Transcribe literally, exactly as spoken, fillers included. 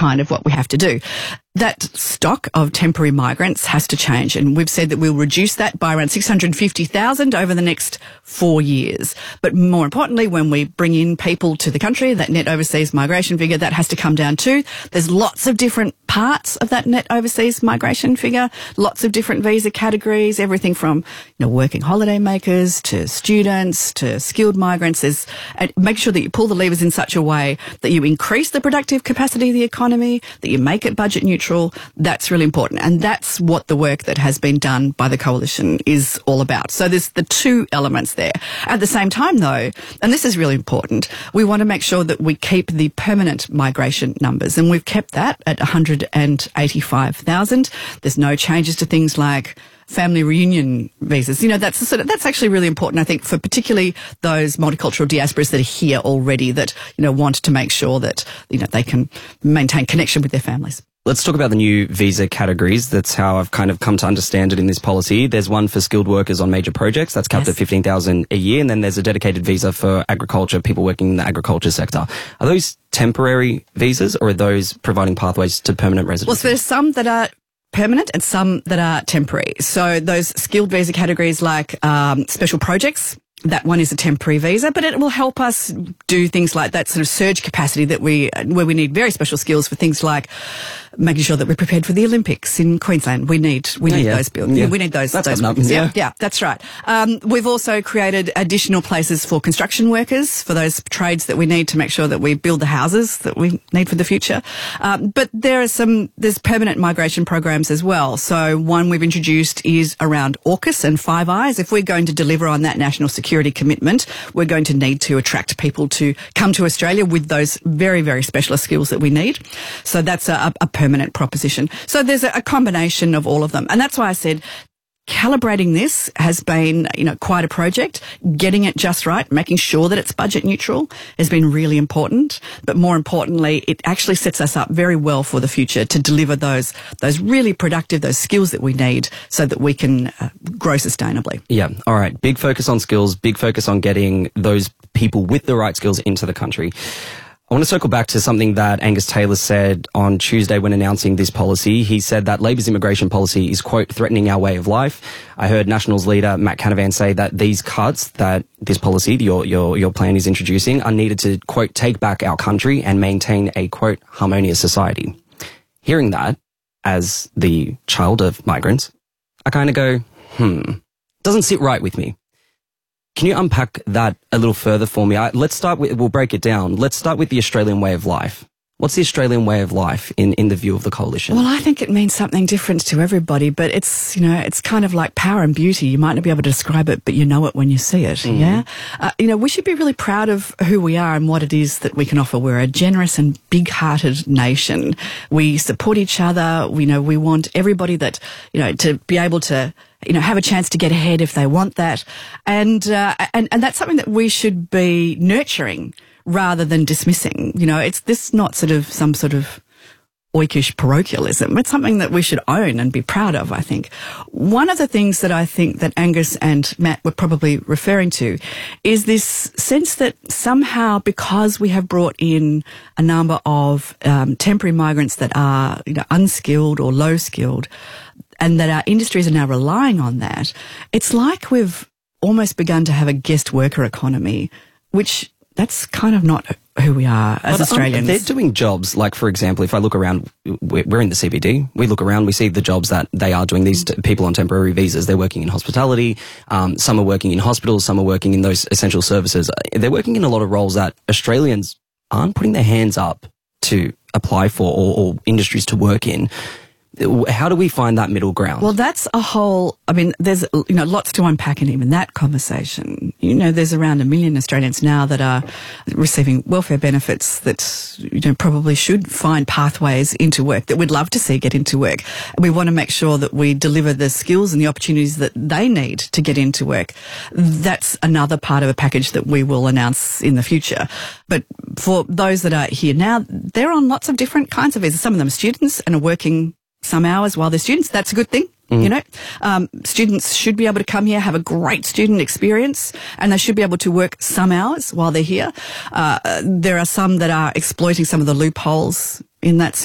kind of what we have to do. That stock of temporary migrants has to change, and we've said that we'll reduce that by around six hundred fifty thousand over the next four years. But more importantly, when we bring in people to the country, that net overseas migration figure, that has to come down too. There's lots of different parts of that net overseas migration figure, lots of different visa categories, everything from, you know, working holiday makers to students to skilled migrants. There's, and make sure that you pull the levers in such a way that you increase the productive capacity of the economy, that you make it budget neutral. That's really important. And that's what the work that has been done by the Coalition is all about. So there's the two elements there. At the same time, though, and this is really important, we want to make sure that we keep the permanent migration numbers. And we've kept that at one hundred eighty-five thousand. There's no changes to things like family reunion visas. You know, that's the sort of, that's actually really important, I think, for particularly those multicultural diasporas that are here already that, you know, want to make sure that, you know, they can maintain connection with their families. Let's talk about the new visa categories. That's how I've kind of come to understand it in this policy. There's one for skilled workers on major projects. That's capped yes. at fifteen thousand a year. And then there's a dedicated visa for agriculture, people working in the agriculture sector. Are those temporary visas, or are those providing pathways to permanent residency? Well, so there's some that are permanent and some that are temporary. So those skilled visa categories like um, special projects, that one is a temporary visa, but it will help us do things like that sort of surge capacity that we, where we need very special skills for things like making sure that we're prepared for the Olympics in Queensland. We need, we need yeah. those buildings. Yeah. We need those, that's those buildings. Yeah. yeah. yeah, that's right. Um, we've also created additional places for construction workers, for those trades that we need to make sure that we build the houses that we need for the future. Um, but there are some, there's permanent migration programs as well. So one we've introduced is around AUKUS and Five Eyes. If we're going to deliver on that national security commitment, we're going to need to attract people to come to Australia with those very, very specialist skills that we need. So that's a, a permanent proposition. So there's a, a combination of all of them. And that's why I said calibrating this has been, you know, quite a project. Getting it just right, making sure that it's budget neutral has been really important. But more importantly, it actually sets us up very well for the future to deliver those, those really productive, those skills that we need so that we can uh, grow sustainably. Yeah. All right. Big focus on skills, big focus on getting those people with the right skills into the country. I want to circle back to something that Angus Taylor said on Tuesday when announcing this policy. He said that Labor's immigration policy is, quote, threatening our way of life. I heard Nationals leader Matt Canavan say that these cuts that this policy, your, your, your plan is introducing, are needed to, quote, take back our country and maintain a, quote, harmonious society. Hearing that, as the child of migrants, I kind of go, hmm, doesn't sit right with me. Can you unpack that a little further for me? I, let's start with, we'll break it down. Let's start with the Australian way of life. What's the Australian way of life in, in the view of the Coalition? Well, I think it means something different to everybody, but it's, you know, it's kind of like power and beauty. You might not be able to describe it, but you know it when you see it, mm. yeah? Uh, you know, we should be really proud of who we are and what it is that we can offer. We're a generous and big-hearted nation. We support each other. We know we want everybody that, you know, to be able to, you know, have a chance to get ahead if they want that. And, uh, and, and that's something that we should be nurturing rather than dismissing. You know, it's this not sort of some sort of oikish parochialism. It's something that we should own and be proud of, I think. One of the things that I think that Angus and Matt were probably referring to is this sense that somehow because we have brought in a number of um, temporary migrants that are, you know, unskilled or low skilled, and that our industries are now relying on that, it's like we've almost begun to have a guest worker economy, which that's kind of not who we are as but, Australians. Um, they're doing jobs, like, for example, if I look around, we're in the C B D, we look around, we see the jobs that they are doing, these t- people on temporary visas. They're working in hospitality, um, some are working in hospitals, some are working in those essential services. They're working in a lot of roles that Australians aren't putting their hands up to apply for or, or industries to work in. How do we find that middle ground? Well, that's a whole, I mean, there's, you know, lots to unpack in even that conversation. You know, there's around a million Australians now that are receiving welfare benefits that, you know, probably should find pathways into work, that we'd love to see get into work. We want to make sure that we deliver the skills and the opportunities that they need to get into work. That's another part of a package that we will announce in the future. But for those that are here now, they're on lots of different kinds of visas. Some of them are students and are working some hours while they're students. That's a good thing. Mm. You know, um, students should be able to come here, have a great student experience, and they should be able to work some hours while they're here. Uh, there are some that are exploiting some of the loopholes in that